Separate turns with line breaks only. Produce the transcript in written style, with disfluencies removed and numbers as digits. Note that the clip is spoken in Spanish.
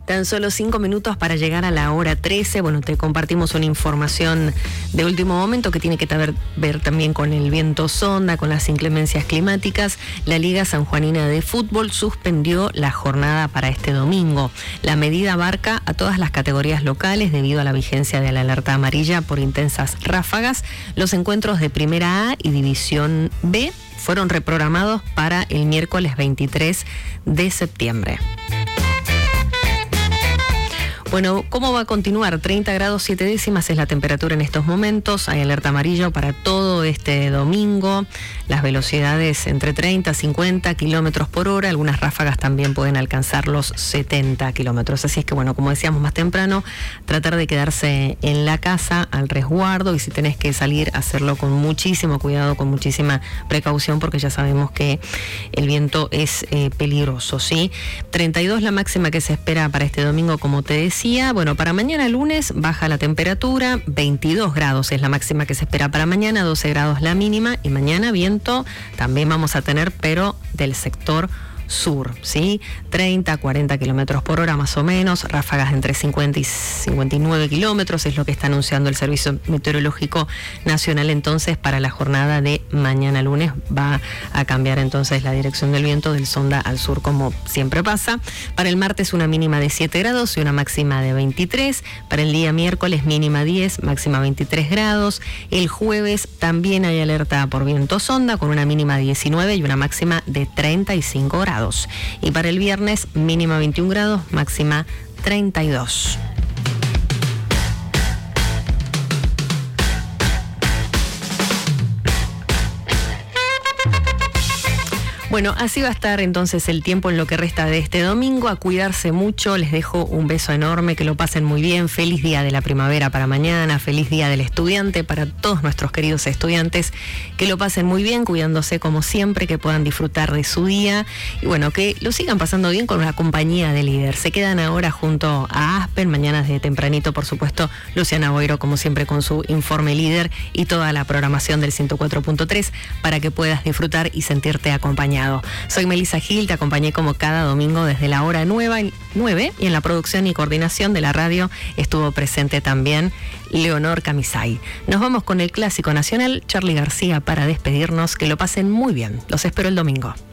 Tan solo 5 minutos para llegar a la hora 13. Bueno, te compartimos una información de último momento que tiene que ver también con el viento sonda, con las inclemencias climáticas. La Liga Sanjuanina de Fútbol suspendió la jornada para este domingo. La medida abarca a todas las categorías locales debido a la vigencia de la alerta amarilla por intensas ráfagas. Los encuentros de Primera A y División B fueron reprogramados para el miércoles 23 de septiembre. Bueno, ¿cómo va a continuar? 30 grados 7 décimas es la temperatura en estos momentos. Hay alerta amarillo para todo este domingo. Las velocidades entre 30 y 50 kilómetros por hora. Algunas ráfagas también pueden alcanzar los 70 kilómetros. Así es que, bueno, como decíamos más temprano, tratar de quedarse en la casa al resguardo, y si tenés que salir, hacerlo con muchísimo cuidado, con muchísima precaución, porque ya sabemos que el viento es peligroso, ¿sí? 32 la máxima que se espera para este domingo, como te decía. Bueno, para mañana lunes baja la temperatura, 22 grados es la máxima que se espera para mañana, 12 grados la mínima, y mañana viento también vamos a tener, pero del sector sur, ¿sí? 30 a 40 kilómetros por hora más o menos, ráfagas entre 50 y 59 kilómetros, es lo que está anunciando el Servicio Meteorológico Nacional. Entonces, para la jornada de mañana lunes va a cambiar entonces la dirección del viento del sonda al sur, como siempre pasa. Para el martes una mínima de 7 grados y una máxima de 23. Para el día miércoles mínima 10, máxima 23 grados. El jueves también hay alerta por viento sonda con una mínima de 19 y una máxima de 35 grados. Y para el viernes mínima 21 grados, máxima 32. Bueno, así va a estar entonces el tiempo en lo que resta de este domingo. A cuidarse mucho, les dejo un beso enorme, que lo pasen muy bien. Feliz día de la primavera para mañana, feliz día del estudiante para todos nuestros queridos estudiantes, que lo pasen muy bien, cuidándose como siempre, que puedan disfrutar de su día y bueno, que lo sigan pasando bien con la compañía de Líder. Se quedan ahora junto a Aspen, mañana desde tempranito, por supuesto, Luciana Boiro, como siempre, con su informe Líder y toda la programación del 104.3 para que puedas disfrutar y sentirte acompañado. Soy Melissa Gil, te acompañé como cada domingo desde la hora 9 y en la producción y coordinación de la radio estuvo presente también Leonor Camisay. Nos vamos con el clásico nacional Charly García para despedirnos. Que lo pasen muy bien. Los espero el domingo.